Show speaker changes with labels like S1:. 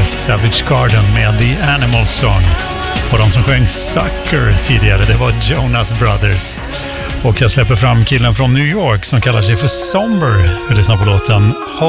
S1: Savage Garden med The Animal Song. Och de som sjöng Sucker tidigare, det var Jonas Brothers. Och jag släpper fram killen från New York som kallar sig för Somber. Vi lyssnar på låten